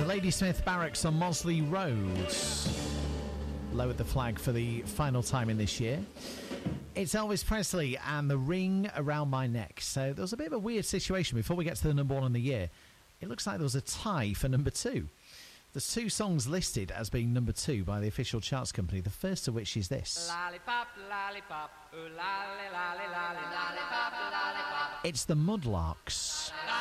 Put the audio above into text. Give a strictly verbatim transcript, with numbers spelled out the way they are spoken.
Ladysmith Barracks on Mosley Road lowered the flag for the final time in this year. It's Elvis Presley and The Ring Around My Neck. So there was a bit of a weird situation before we get to the number one in the year. It looks like there was a tie for number two. There's two songs listed as being number two by the official charts company, the first of which is this. Lollipop, lollipop, ooh, lolly, lolly, lolly, lollipop, lollipop. It's the Mudlarks.